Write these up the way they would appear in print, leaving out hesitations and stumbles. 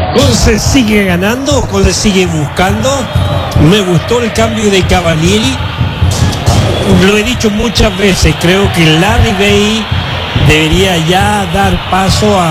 Conce sigue ganando, Conce sigue buscando. Me gustó el cambio de Cavalieri. Lo he dicho muchas veces, creo que Larry Bay debería ya dar paso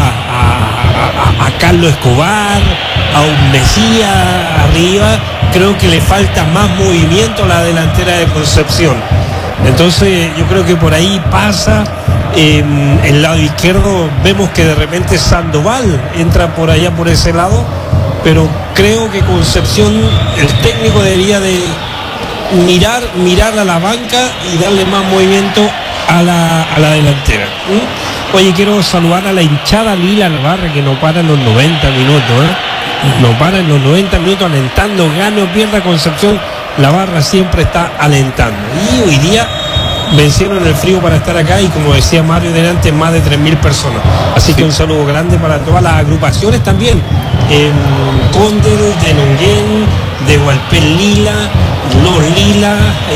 a Carlos Escobar, a un Mesías arriba. Creo que le falta más movimiento a la delantera de Concepción. Entonces yo creo que por ahí pasa. El lado izquierdo vemos que de repente Sandoval entra por allá por ese lado, pero creo que Concepción, el técnico debería de mirar a la banca y darle más movimiento a la delantera. Oye, quiero saludar a la hinchada Lila Navarra, que no para en los 90 minutos, no para en los 90 minutos alentando, gane o pierda Concepción, la barra siempre está alentando. Y hoy día vencieron el frío para estar acá y, como decía Mario delante, más de 3.000 personas. Así que un saludo grande para todas las agrupaciones también. Cóndel, de Longuén, de Hualpén Lila, Los Lila,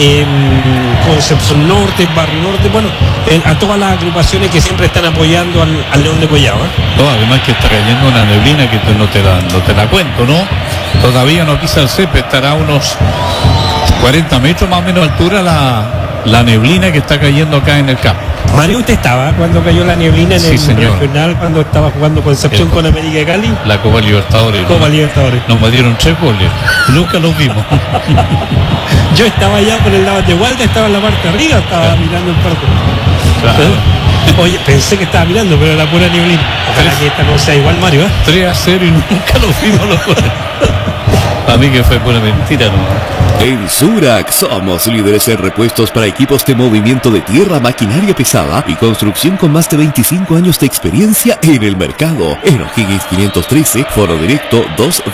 Concepción Norte, Barrio Norte, bueno, a todas las agrupaciones que siempre están apoyando al León de Collao. No, además que está cayendo una neblina que no te la cuento, ¿no? Todavía no pisa el césped, estará a unos 40 metros más o menos de altura la neblina que está cayendo acá en el campo. Mario, ¿usted estaba cuando cayó la neblina en el señor. regional, cuando estaba jugando Concepción con América de Cali? La Copa Libertadores. Copa Libertadores. Nos metieron 3 goles. Nunca los vimos. Yo estaba allá por el lado de Walter, estaba en la parte de arriba, estaba mirando el partido. Claro. Oye, pensé que estaba mirando, pero era pura neblina. Ojalá que esta no sea igual, Mario. 3-0 y nunca los vimos los goles. A mí que fue pura mentira, ¿no? En Surac somos líderes en repuestos para equipos de movimiento de tierra, maquinaria pesada y construcción con más de 25 años de experiencia en el mercado. En O'Higgins 513, Foro Directo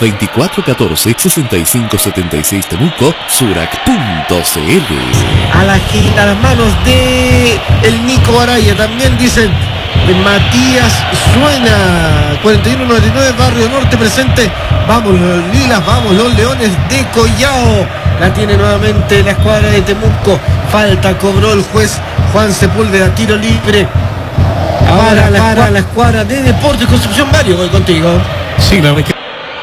224-14-6576 Temuco, Surac.cl. A las manos de el Nico Araya también dicen Matías Suena 4199 Barrio Norte presente. Vamos los Lilas, vamos los Leones de Collao. La tiene nuevamente la escuadra de Temuco. Falta cobró el juez Juan Sepúlveda, tiro libre para la escuadra de Deportes Concepción. Mario, voy contigo. Sí, la verdad que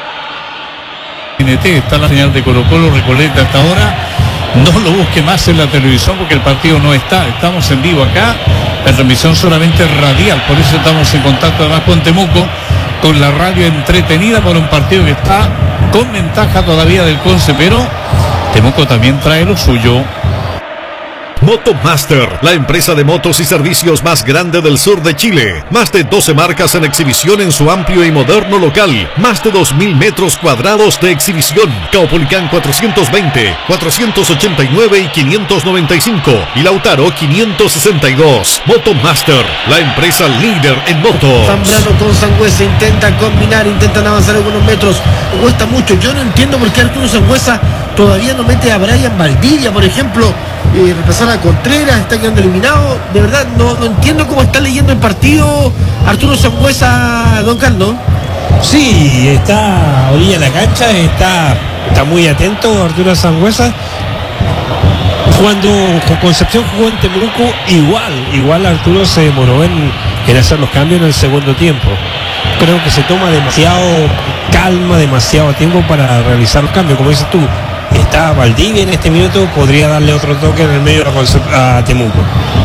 NT está la señal de Colo Colo Recoleta hasta ahora. No lo busque más en la televisión porque el partido no está. Estamos en vivo acá, la transmisión solamente radial, por eso estamos en contacto además con Temuco, con la radio entretenida por un partido que está con ventaja todavía del Conce, pero Temuco también trae lo suyo. Motomaster, la empresa de motos y servicios más grande del sur de Chile. Más de 12 marcas en exhibición en su amplio y moderno local. Más de 2.000 metros cuadrados de exhibición. Caupolicán 420, 489 y 595. Y Lautaro 562. Motomaster, la empresa líder en motos. Zambrano con Sangüesa intentan combinar, intentan avanzar algunos metros. Cuesta mucho. Yo no entiendo por qué Arturo Sangüesa todavía no mete a Brian Valdivia, por ejemplo. Reemplazar a Contreras, está quedando eliminado. De verdad, no entiendo cómo está leyendo el partido Arturo Sangüesa, don Carlos. Sí, está a orilla de la cancha, está muy atento Arturo Sangüesa. Cuando Concepción jugó en Temuco, igual Arturo se demoró en hacer los cambios en el segundo tiempo. Creo que se toma demasiado calma, demasiado tiempo para realizar los cambios, como dices tú. Está Valdivia en este minuto, podría darle otro toque en el medio a Temuco.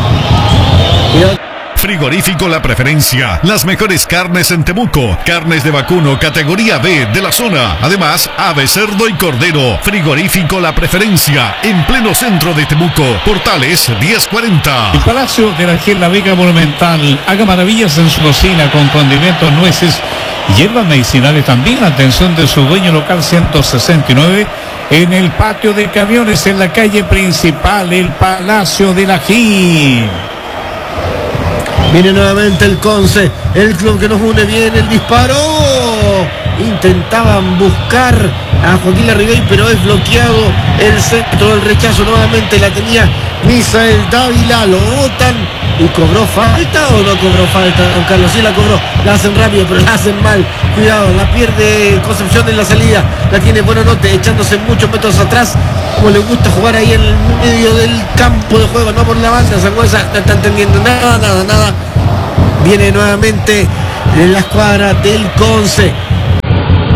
Frigorífico La Preferencia, las mejores carnes en Temuco, carnes de vacuno categoría B de la zona, además ave, cerdo y cordero. Frigorífico La Preferencia, en pleno centro de Temuco, Portales 1040. El Palacio de la Ángel La Vega Monumental, haga maravillas en su cocina con condimentos, nueces, hierbas medicinales también. Atención de su dueño local 169 en el patio de camiones en la calle principal, el Palacio de la Ají. Viene nuevamente el Conce, el club que nos une bien, el disparo. Intentaban buscar a Joaquín Larribey, pero es bloqueado el centro, el rechazo nuevamente la tenía Misael Dávila, lo botan. ¿Y cobró falta o no cobró falta, don Carlos? Sí la cobró, la hacen rápido, pero la hacen mal. Cuidado, la pierde Concepción en la salida. La tiene Buenanote, echándose muchos metros atrás. Como le gusta jugar ahí en el medio del campo de juego, no por la banda. Sangüesa no está entendiendo nada. Viene nuevamente la escuadra del Conce.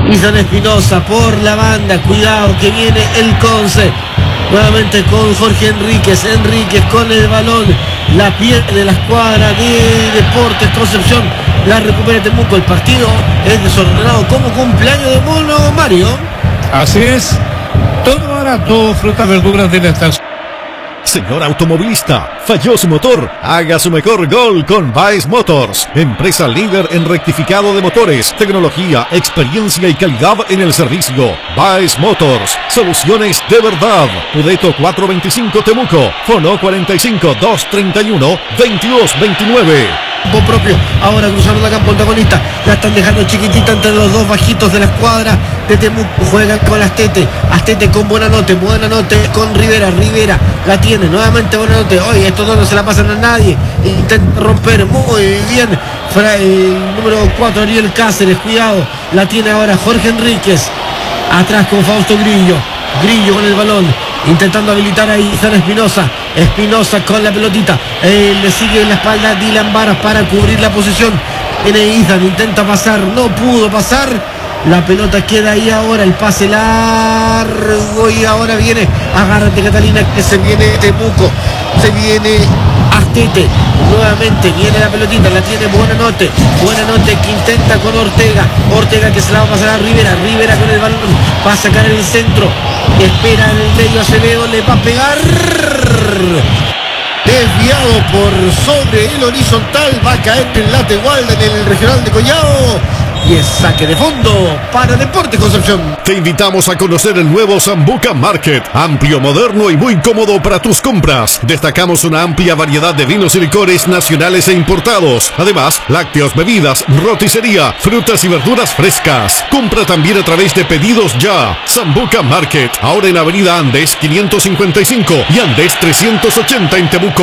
Izan Espinosa por la banda, cuidado que viene el Conce. Nuevamente con Jorge Enríquez con el balón, la pierde la escuadra de Deportes Concepción, la recupera Temuco. El partido es desordenado como cumpleaños de mono, Mario. Así es, todo barato, frutas, verduras de la estación. Señor automovilista, falló su motor. Haga su mejor gol con Baez Motors, empresa líder en rectificado de motores, tecnología, experiencia y calidad en el servicio. Baez Motors, soluciones de verdad. Pudeto 425 Temuco, Fono 45 231 2229. Propio, ahora cruzaron la campo antagonista, la están dejando chiquitita entre los dos bajitos de la escuadra de Temuco. Juegan con Astete con Buenanote con Rivera la tiene nuevamente Buenanote. Oye, estos dos no se la pasan a nadie, intenta romper muy bien el número 4 Ariel Cáceres, cuidado, la tiene ahora Jorge Enríquez, atrás con Fausto Grillo con el balón, intentando habilitar ahí Izan Espinosa con la pelotita, le sigue en la espalda Dylan Varas para cubrir la posición. Viene Izan, intenta pasar, no pudo pasar, la pelota queda ahí ahora, el pase largo y ahora viene, agárrate Catalina, que se viene Temuco, se viene Astete, nuevamente viene la pelotita, la tiene Buenanote que intenta con Ortega que se la va a pasar a Rivera con el balón, va a sacar el centro, espera en el medio Acevedo, le va a pegar, desviado por sobre el horizontal, va a caer en la Tegualda en el regional de Collao. Y es saque de fondo para Deportes Concepción. Te invitamos a conocer el nuevo Sambuca Market, amplio, moderno y muy cómodo para tus compras. Destacamos una amplia variedad de vinos y licores nacionales e importados. Además, lácteos, bebidas, roticería, frutas y verduras frescas. Compra también a través de Pedidos Ya. Sambuca Market, ahora en Avenida Andes 555 y Andes 380 en Temuco.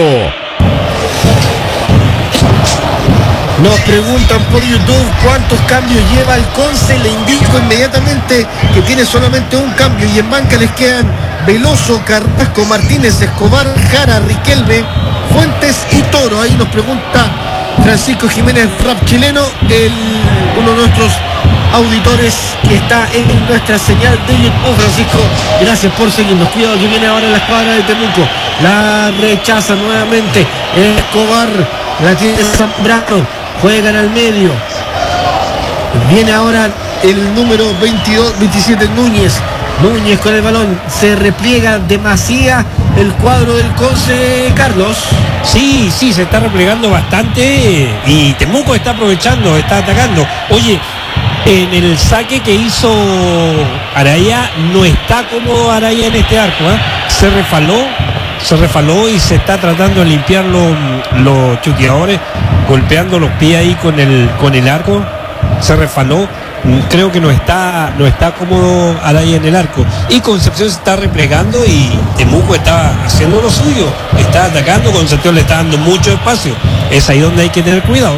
Nos preguntan por YouTube cuántos cambios lleva el Conce. Le indico inmediatamente que tiene solamente un cambio y en banca les quedan Veloso, Carrasco, Martínez, Escobar, Jara, Riquelme, Fuentes y Toro. Ahí nos pregunta Francisco Jiménez, rap chileno, uno de nuestros auditores que está en nuestra señal de YouTube. Francisco, gracias por seguirnos. Cuidado que viene ahora la escuadra de Temuco, la rechaza nuevamente Escobar, la tiene Zambrano. Juegan al medio. Viene ahora el número 27 Núñez con el balón. Se repliega demasiado el cuadro del Conce, Carlos. Sí, se está replegando bastante y Temuco está aprovechando, está atacando. Oye, en el saque que hizo Araya, no está cómodo Araya en este arco, ¿eh? Se refaló y se está tratando de limpiar los chuteadores, golpeando los pies ahí con el arco. Se refaló, creo que no está cómodo Araya en el arco. Y Concepción se está replegando y Temuco está haciendo lo suyo, está atacando, Concepción le está dando mucho espacio. Es ahí donde hay que tener cuidado.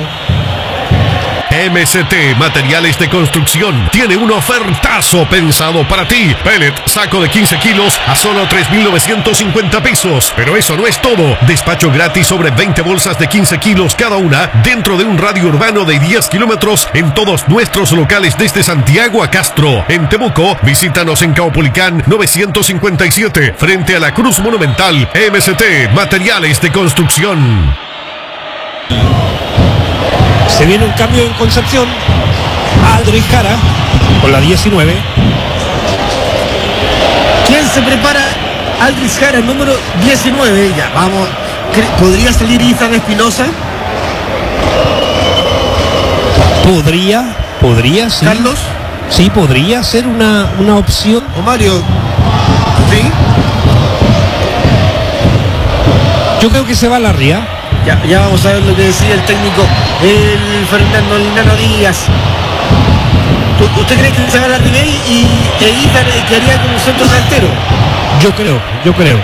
MST Materiales de Construcción tiene un ofertazo pensado para ti. Pellet, saco de 15 kilos a solo 3.950 pesos. Pero eso no es todo. Despacho gratis sobre 20 bolsas de 15 kilos cada una dentro de un radio urbano de 10 kilómetros en todos nuestros locales desde Santiago a Castro. En Temuco, visítanos en Caupolicán 957 frente a la Cruz Monumental. MST Materiales de Construcción. Se viene un cambio en Concepción. Aldrich Jara con la 19. ¿Quién se prepara? Aldrich Jara, número 19. Ya, vamos. ¿Podría salir Izan Espinosa? Podría, sí. ¿Carlos? Sí, podría ser una opción. ¿O Mario? ¿Sí? Yo creo que se va a la Ría. Ya vamos a ver lo que decía el técnico, el Fernando Linano Díaz. ¿Usted cree que se va a la Ribey y Izan quedaría como centro delantero? Yo creo.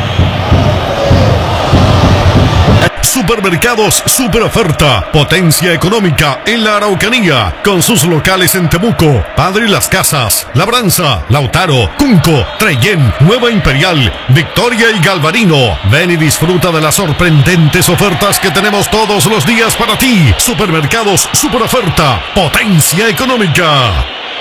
Supermercados Super Oferta, potencia económica en la Araucanía, con sus locales en Temuco, Padre Las Casas, Labranza, Lautaro, Cunco, Trellén, Nueva Imperial, Victoria y Galvarino. Ven y disfruta de las sorprendentes ofertas que tenemos todos los días para ti. Supermercados Super Oferta, potencia económica.